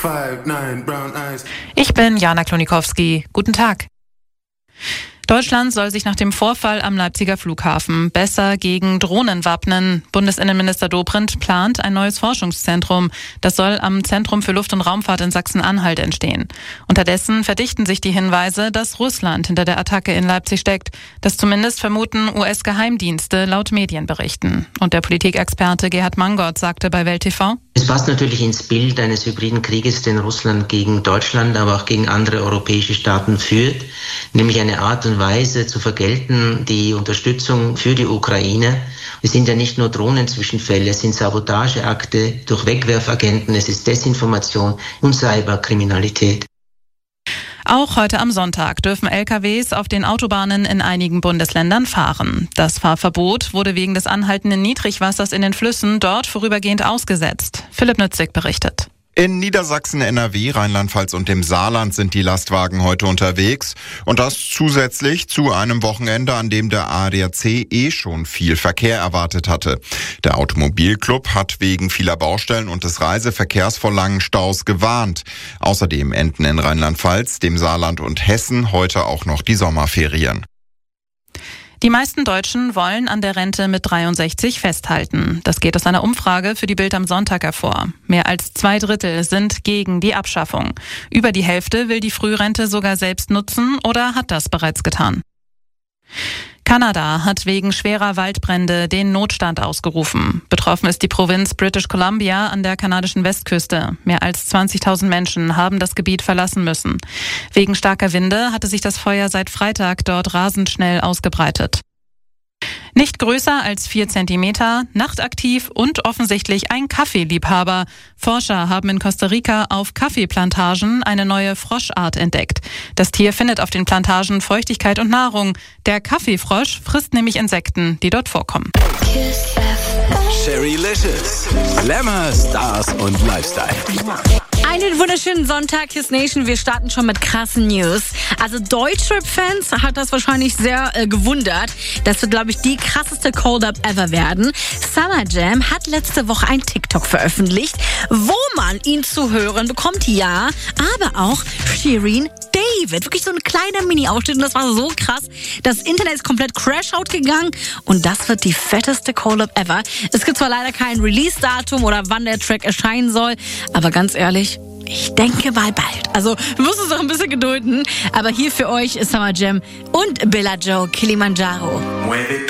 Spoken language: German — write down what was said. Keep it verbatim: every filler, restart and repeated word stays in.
Ich bin Jana Klonikowski. Guten Tag. Deutschland soll sich nach dem Vorfall am Leipziger Flughafen besser gegen Drohnen wappnen. Bundesinnenminister Dobrindt plant ein neues Forschungszentrum. Das soll am Zentrum für Luft- und Raumfahrt in Sachsen-Anhalt entstehen. Unterdessen verdichten sich die Hinweise, dass Russland hinter der Attacke in Leipzig steckt. Das zumindest vermuten U S-Geheimdienste laut Medienberichten. Und der Politikexperte Gerhard Mangott sagte bei Welt T V: Es passt natürlich ins Bild eines hybriden Krieges, den Russland gegen Deutschland, aber auch gegen andere europäische Staaten führt, nämlich eine Art und Weise zu vergelten, die Unterstützung für die Ukraine. Es sind ja nicht nur Drohnenzwischenfälle, es sind Sabotageakte durch Wegwerfagenten, es ist Desinformation und Cyberkriminalität. Auch heute am Sonntag dürfen L K Ws auf den Autobahnen in einigen Bundesländern fahren. Das Fahrverbot wurde wegen des anhaltenden Niedrigwassers in den Flüssen dort vorübergehend ausgesetzt. Philipp Nützig berichtet. In Niedersachsen, N R W, Rheinland-Pfalz und dem Saarland sind die Lastwagen heute unterwegs. Und das zusätzlich zu einem Wochenende, an dem der A D A C eh schon viel Verkehr erwartet hatte. Der Automobilclub hat wegen vieler Baustellen und des Reiseverkehrs vor langen Staus gewarnt. Außerdem enden in Rheinland-Pfalz, dem Saarland und Hessen heute auch noch die Sommerferien. Die meisten Deutschen wollen an der Rente mit dreiundsechzig festhalten. Das geht aus einer Umfrage für die Bild am Sonntag hervor. Mehr als zwei Drittel sind gegen die Abschaffung. Über die Hälfte will die Frührente sogar selbst nutzen oder hat das bereits getan. Kanada hat wegen schwerer Waldbrände den Notstand ausgerufen. Betroffen ist die Provinz British Columbia an der kanadischen Westküste. Mehr als zwanzigtausend Menschen haben das Gebiet verlassen müssen. Wegen starker Winde hatte sich das Feuer seit Freitag dort rasend schnell ausgebreitet. Nicht größer als vier Zentimeter, nachtaktiv und offensichtlich ein Kaffeeliebhaber. Forscher haben in Costa Rica auf Kaffeeplantagen eine neue Froschart entdeckt. Das Tier findet auf den Plantagen Feuchtigkeit und Nahrung. Der Kaffeefrosch frisst nämlich Insekten, die dort vorkommen. Sherrylicious. Glamour, Stars und Lifestyle. Einen wunderschönen Sonntag, Kiss Nation. Wir starten schon mit krassen News. Also Deutschrap-Fans hat das wahrscheinlich sehr äh, gewundert. Das wird, glaube ich, die krasseste Cold-Up ever werden. Summer Jam hat letzte Woche ein TikTok veröffentlicht, wo man ihn zu hören bekommt, ja, aber auch Shirin David. Wirklich so ein kleiner Mini-Ausschnitt und das war so krass. Das Internet ist komplett crash-out gegangen und das wird die fetteste Cold-Up ever. Es gibt zwar leider kein Release-Datum oder wann der Track erscheinen soll, aber ganz ehrlich, ich denke mal bald. Also wir müssen uns noch ein bisschen gedulden, aber hier für euch ist Summer Jam und Bella Joe Kilimanjaro. Mueve